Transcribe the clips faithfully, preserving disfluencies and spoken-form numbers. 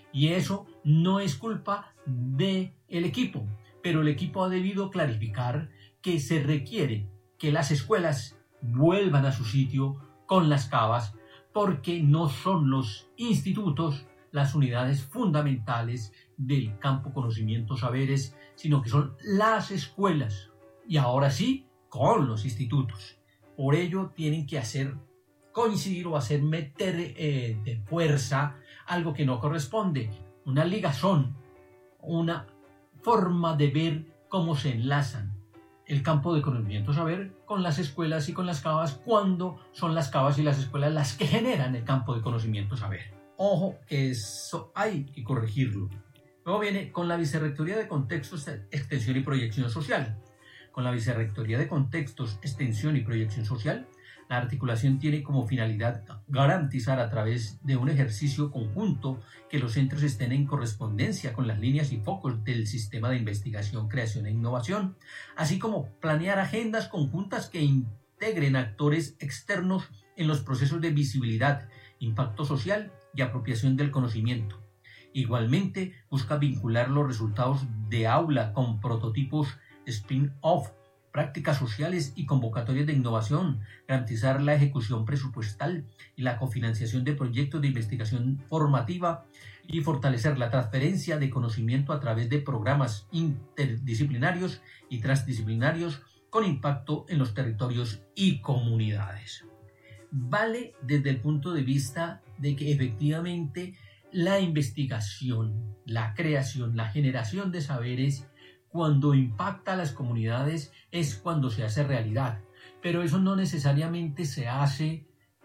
Y eso no es culpa del equipo, pero el equipo ha debido clarificar que se requiere que las escuelas vuelvan a su sitio con las cavas, porque no son los institutos las unidades fundamentales del campo conocimiento saberes, sino que son las escuelas, y ahora sí, con los institutos. Por ello tienen que hacer coincidir o hacer meter eh, de fuerza algo que no corresponde, una ligazón, una forma de ver cómo se enlazan el campo de conocimiento saber con las escuelas y con las cavas, cuando son las cavas y las escuelas las que generan el campo de conocimiento saber. Ojo, que eso hay que corregirlo. Luego viene con la Vicerrectoría de Contextos, Extensión y Proyección Social. Con la Vicerrectoría de Contextos, Extensión y Proyección Social, la articulación tiene como finalidad garantizar a través de un ejercicio conjunto que los centros estén en correspondencia con las líneas y focos del sistema de investigación, creación e innovación, así como planear agendas conjuntas que integren actores externos en los procesos de visibilidad, impacto social y apropiación del conocimiento. Igualmente, busca vincular los resultados de aula con prototipos spin-off, prácticas sociales y convocatorias de innovación, garantizar la ejecución presupuestal y la cofinanciación de proyectos de investigación formativa y fortalecer la transferencia de conocimiento a través de programas interdisciplinarios y transdisciplinarios con impacto en los territorios y comunidades. Vale desde el punto de vista de que efectivamente la investigación, la creación, la generación de saberes, cuando impacta a las comunidades es cuando se hace realidad, pero eso no necesariamente se hace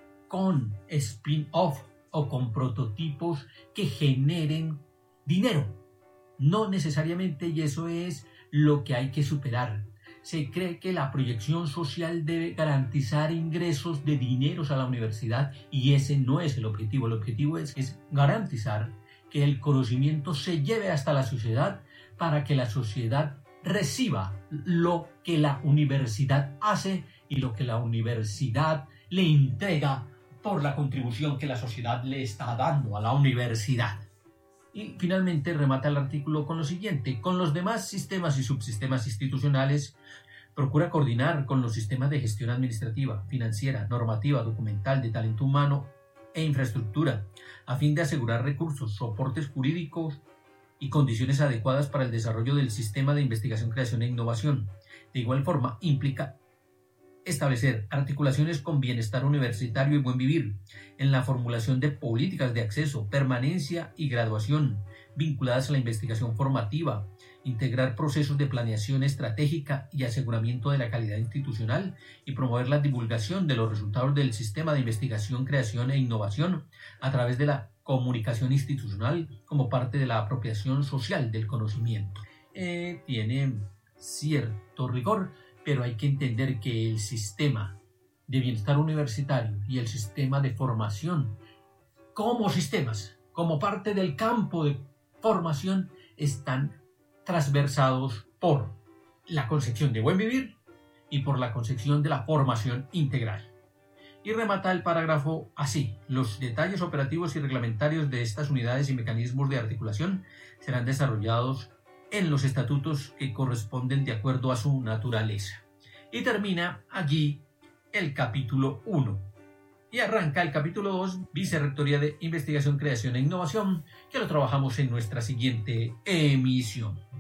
con spin-off o con prototipos que generen dinero, no necesariamente, y eso es lo que hay que superar. Se cree que la proyección social debe garantizar ingresos de dineros a la universidad, y ese no es el objetivo. El objetivo es, es garantizar que el conocimiento se lleve hasta la sociedad para que la sociedad reciba lo que la universidad hace y lo que la universidad le entrega por la contribución que la sociedad le está dando a la universidad. Y finalmente remata el artículo con lo siguiente: con los demás sistemas y subsistemas institucionales, procura coordinar con los sistemas de gestión administrativa, financiera, normativa, documental, de talento humano e infraestructura, a fin de asegurar recursos, soportes jurídicos y condiciones adecuadas para el desarrollo del sistema de investigación, creación e innovación. De igual forma, implica establecer articulaciones con bienestar universitario y buen vivir en la formulación de políticas de acceso, permanencia y graduación vinculadas a la investigación formativa, integrar procesos de planeación estratégica y aseguramiento de la calidad institucional y promover la divulgación de los resultados del sistema de investigación, creación e innovación a través de la comunicación institucional como parte de la apropiación social del conocimiento. Eh, tiene cierto rigor, pero hay que entender que el sistema de bienestar universitario y el sistema de formación como sistemas, como parte del campo de formación, están transversados por la concepción de buen vivir y por la concepción de la formación integral. Y remata el parágrafo así: los detalles operativos y reglamentarios de estas unidades y mecanismos de articulación serán desarrollados en los estatutos que corresponden de acuerdo a su naturaleza. Y termina allí el capítulo uno. Y arranca el capítulo dos, Vicerrectoría de Investigación, Creación e Innovación, que lo trabajamos en nuestra siguiente emisión.